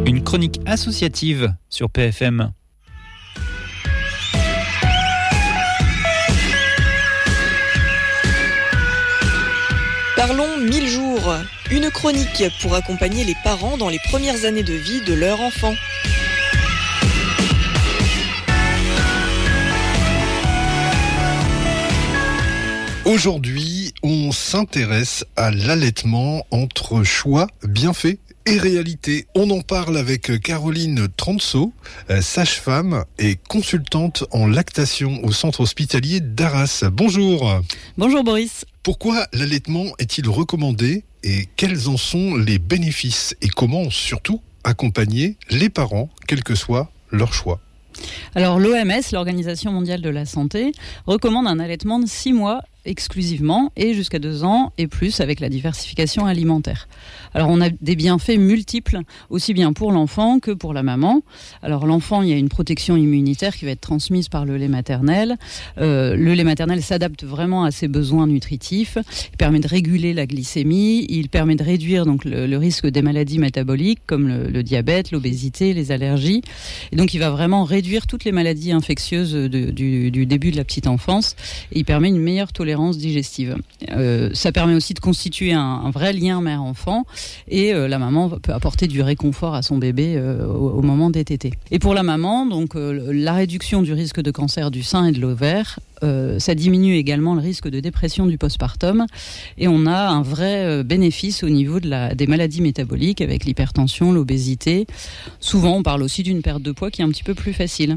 Une chronique associative sur PFM. Parlons 1000 jours, une chronique pour accompagner les parents dans les premières années de vie de leur enfant. Aujourd'hui, on s'intéresse à l'allaitement entre choix, bienfaits et réalité. On en parle avec Caroline Transo, sage-femme et consultante en lactation au centre hospitalier d'Arras. Bonjour. Bonjour Boris. Pourquoi l'allaitement est-il recommandé et quels en sont les bénéfices et comment surtout accompagner les parents, quel que soit leur choix? Alors l'OMS, l'Organisation mondiale de la santé, recommande un allaitement de 6 mois exclusivement et jusqu'à 2 ans et plus avec la diversification alimentaire. Alors on a des bienfaits multiples, aussi bien pour l'enfant que pour la maman. Alors l'enfant, il y a une protection immunitaire qui va être transmise par le lait maternel. Le lait maternel s'adapte vraiment à ses besoins nutritifs. Il permet de réguler la glycémie. Il permet de réduire donc le risque des maladies métaboliques comme le diabète, l'obésité, les allergies. Et donc il va vraiment réduire toutes les maladies infectieuses du début de la petite enfance. Et il permet une meilleure tolérance digestive. Ça permet aussi de constituer un vrai lien mère-enfant et la maman peut apporter du réconfort à son bébé au moment des tétés. Et pour la maman, donc la réduction du risque de cancer du sein et de l'ovaire, ça diminue également le risque de dépression du postpartum et on a un vrai bénéfice au niveau des maladies métaboliques avec l'hypertension, l'obésité. Souvent, on parle aussi d'une perte de poids qui est un petit peu plus facile.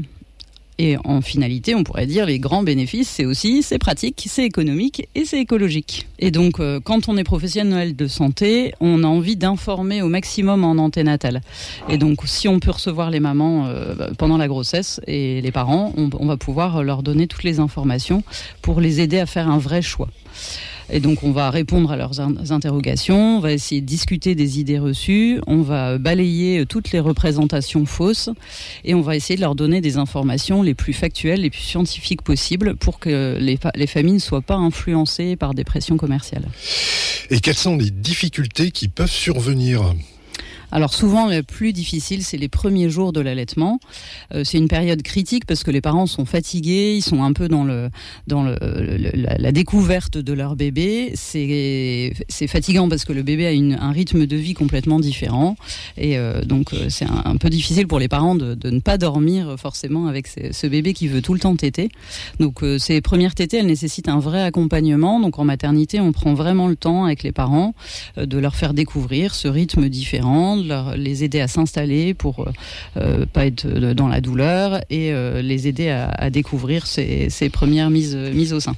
Et en finalité, on pourrait dire les grands bénéfices, c'est pratique, c'est économique et c'est écologique. Et donc, quand on est professionnel de santé, on a envie d'informer au maximum en anténatal. Et donc, si on peut recevoir les mamans pendant la grossesse et les parents, on va pouvoir leur donner toutes les informations pour les aider à faire un vrai choix. Et donc on va répondre à leurs interrogations, on va essayer de discuter des idées reçues, on va balayer toutes les représentations fausses et on va essayer de leur donner des informations les plus factuelles, les plus scientifiques possibles pour que les familles ne soient pas influencées par des pressions commerciales. Et quelles sont les difficultés qui peuvent survenir ? Alors souvent, le plus difficile, c'est les premiers jours de l'allaitement. C'est une période critique parce que les parents sont fatigués, ils sont un peu dans la découverte de leur bébé. C'est fatigant parce que le bébé a un rythme de vie complètement différent. Et donc, c'est un peu difficile pour les parents de ne pas dormir forcément avec ce bébé qui veut tout le temps téter. Donc, ces premières tétées, elles nécessitent un vrai accompagnement. Donc, en maternité, on prend vraiment le temps avec les parents de leur faire découvrir ce rythme différent, les aider à s'installer pour pas être dans la douleur et les aider à découvrir ces premières mises au sein.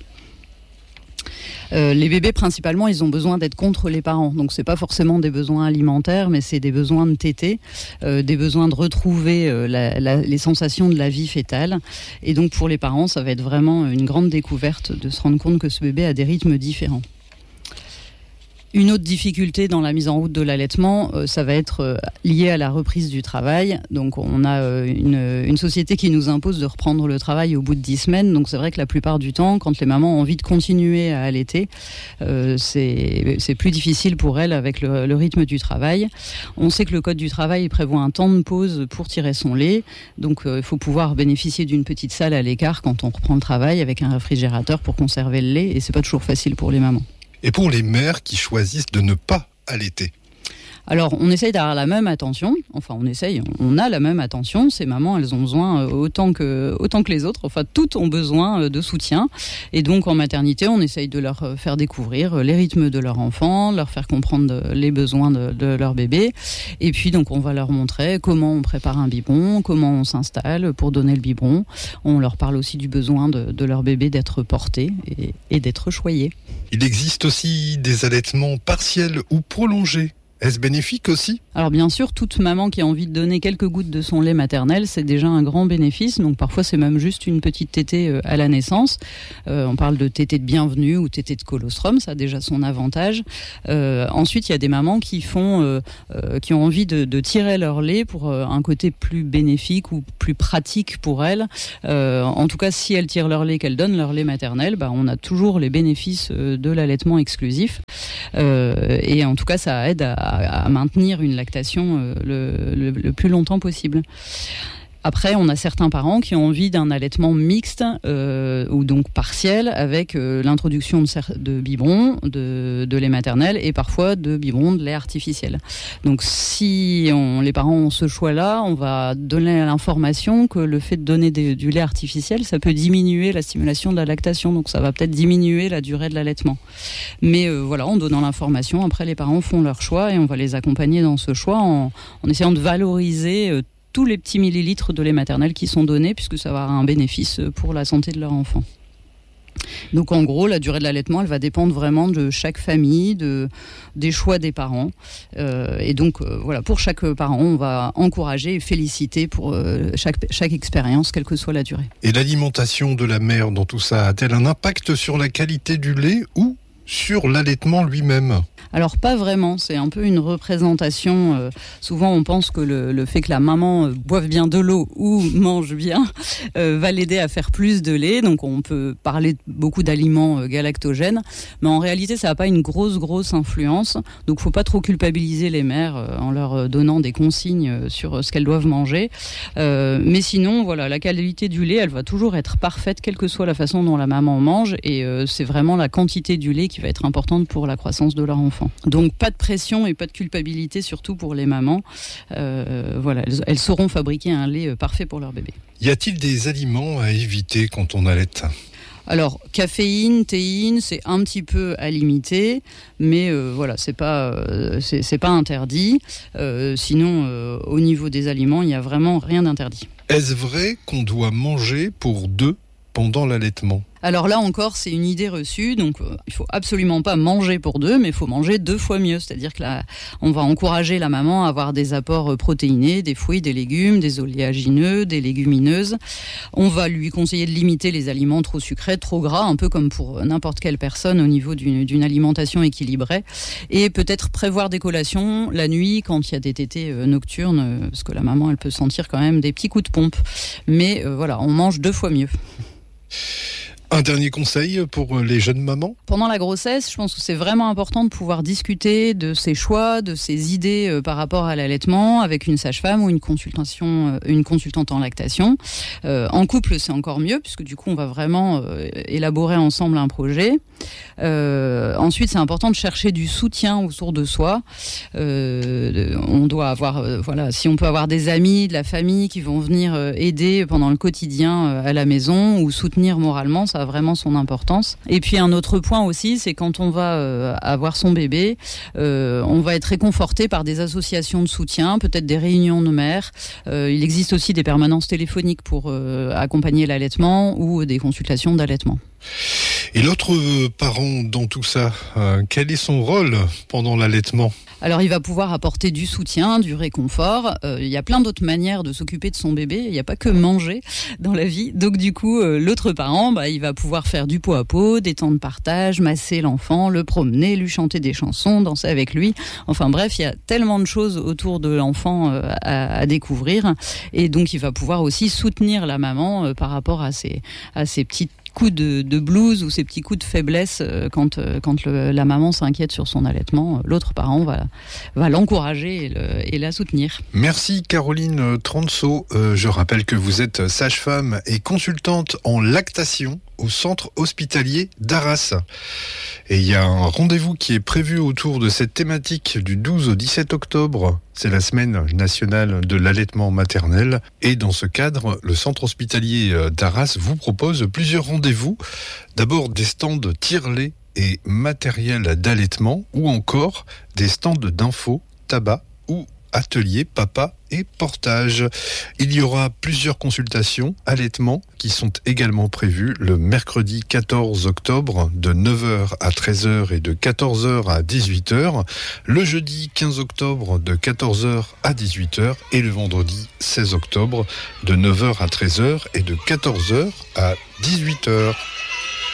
Les bébés, principalement, ils ont besoin d'être contre les parents. Donc, c'est pas forcément des besoins alimentaires, mais c'est des besoins de téter, des besoins de retrouver les sensations de la vie fœtale. Et donc, pour les parents, ça va être vraiment une grande découverte de se rendre compte que ce bébé a des rythmes différents. Une autre difficulté dans la mise en route de l'allaitement, ça va être lié à la reprise du travail. Donc on a une société qui nous impose de reprendre le travail au bout de 10 semaines. Donc c'est vrai que la plupart du temps, quand les mamans ont envie de continuer à allaiter, c'est plus difficile pour elles avec le rythme du travail. On sait que le code du travail prévoit un temps de pause pour tirer son lait. Donc il faut pouvoir bénéficier d'une petite salle à l'écart quand on reprend le travail avec un réfrigérateur pour conserver le lait. Et c'est pas toujours facile pour les mamans. Et pour les mères qui choisissent de ne pas allaiter? Alors, on essaye d'avoir la même attention. Enfin, on a la même attention. Ces mamans, elles ont besoin autant que les autres. Enfin, toutes ont besoin de soutien. Et donc, en maternité, on essaye de leur faire découvrir les rythmes de leur enfant, leur faire comprendre les besoins de leur bébé. Et puis, donc, on va leur montrer comment on prépare un biberon, comment on s'installe pour donner le biberon. On leur parle aussi du besoin de leur bébé d'être porté et d'être choyé. Il existe aussi des allaitements partiels ou prolongés. Est-ce bénéfique aussi ? Alors bien sûr, toute maman qui a envie de donner quelques gouttes de son lait maternel, c'est déjà un grand bénéfice. Donc parfois c'est même juste une petite tétée à la naissance. On parle de tétée de bienvenue ou tétée de colostrum, ça a déjà son avantage. Ensuite, il y a des mamans qui ont envie de tirer leur lait pour un côté plus bénéfique ou plus pratique pour elles. En tout cas, si elles tirent leur lait, qu'elles donnent leur lait maternel, on a toujours les bénéfices de l'allaitement exclusif. Et en tout cas, ça aide à à maintenir une lactation le plus longtemps possible. Après, on a certains parents qui ont envie d'un allaitement mixte ou donc partiel avec l'introduction de biberons, de lait maternel et parfois de biberons de lait artificiel. Donc si les parents ont ce choix-là, on va donner l'information que le fait de donner du lait artificiel, ça peut diminuer la stimulation de la lactation. Donc ça va peut-être diminuer la durée de l'allaitement. Mais voilà, en donnant l'information, après les parents font leur choix et on va les accompagner dans ce choix en essayant de valoriser tous les petits millilitres de lait maternel qui sont donnés, puisque ça va avoir un bénéfice pour la santé de leur enfant. Donc en gros, la durée de l'allaitement, elle va dépendre vraiment de chaque famille, des choix des parents. Et donc voilà, pour chaque parent, on va encourager et féliciter pour chaque expérience, quelle que soit la durée. Et l'alimentation de la mère dans tout ça a-t-elle un impact sur la qualité du lait ou sur l'allaitement lui-même ? Alors pas vraiment, c'est un peu une représentation. Souvent on pense que le fait que la maman boive bien de l'eau ou mange bien va l'aider à faire plus de lait. Donc on peut parler beaucoup d'aliments galactogènes, mais en réalité ça n'a pas une grosse influence. Donc faut pas trop culpabiliser les mères en leur donnant des consignes sur ce qu'elles doivent manger. Mais sinon voilà, la qualité du lait elle va toujours être parfaite quelle que soit la façon dont la maman mange et c'est vraiment la quantité du lait qui va être importante pour la croissance de leur enfant. Donc pas de pression et pas de culpabilité surtout pour les mamans. Voilà, elles sauront fabriquer un lait parfait pour leur bébé. Y a-t-il des aliments à éviter quand on allaite ? Alors, caféine, théine, c'est un petit peu à limiter, mais voilà, c'est pas interdit. Sinon, au niveau des aliments, il n'y a vraiment rien d'interdit. Est-ce vrai qu'on doit manger pour deux pendant l'allaitement ? Alors là encore, c'est une idée reçue, donc il faut absolument pas manger pour deux, mais il faut manger 2 fois mieux. C'est-à-dire que on va encourager la maman à avoir des apports protéinés, des fruits, des légumes, des oléagineux, des légumineuses. On va lui conseiller de limiter les aliments trop sucrés, trop gras, un peu comme pour n'importe quelle personne au niveau d'une alimentation équilibrée. Et peut-être prévoir des collations la nuit quand il y a des tétées nocturnes, parce que la maman, elle peut sentir quand même des petits coups de pompe. Mais voilà, on mange 2 fois mieux. Un dernier conseil pour les jeunes mamans ? Pendant la grossesse, je pense que c'est vraiment important de pouvoir discuter de ses choix, de ses idées par rapport à l'allaitement avec une sage-femme ou une consultante en lactation. En couple, c'est encore mieux puisque du coup, on va vraiment élaborer ensemble un projet. Ensuite, c'est important de chercher du soutien autour de soi. On doit avoir, si on peut avoir des amis, de la famille qui vont venir aider pendant le quotidien à la maison ou soutenir moralement, ça a vraiment son importance. Et puis un autre point aussi, c'est quand on va avoir son bébé, on va être réconforté par des associations de soutien, peut-être des réunions de mères. Il existe aussi des permanences téléphoniques pour accompagner l'allaitement ou des consultations d'allaitement. Et l'autre parent dans tout ça, quel est son rôle pendant l'allaitement ? Alors il va pouvoir apporter du soutien, du réconfort. Il y a plein d'autres manières de s'occuper de son bébé. Il n'y a pas que manger dans la vie. Donc du coup, l'autre parent, il va pouvoir faire du pot à pot, des temps de partage, masser l'enfant, le promener, lui chanter des chansons, danser avec lui. Enfin bref, il y a tellement de choses autour de l'enfant à découvrir. Et donc il va pouvoir aussi soutenir la maman par rapport à ces petites coups de blues ou ces petits coups de faiblesse quand la maman s'inquiète sur son allaitement, l'autre parent va l'encourager et la soutenir. Merci Caroline Transo. Je rappelle que vous êtes sage-femme et consultante en lactation au centre hospitalier d'Arras. Et il y a un rendez-vous qui est prévu autour de cette thématique du 12 au 17 octobre. C'est la semaine nationale de l'allaitement maternel. Et dans ce cadre, le centre hospitalier d'Arras vous propose plusieurs rendez-vous. D'abord des stands tire-lait et matériel d'allaitement ou encore des stands d'infos, tabac ou atelier papa et portage. Il y aura plusieurs consultations allaitement qui sont également prévues le mercredi 14 octobre de 9h à 13h et de 14h à 18h, le jeudi 15 octobre de 14h à 18h et le vendredi 16 octobre de 9h à 13h et de 14h à 18h.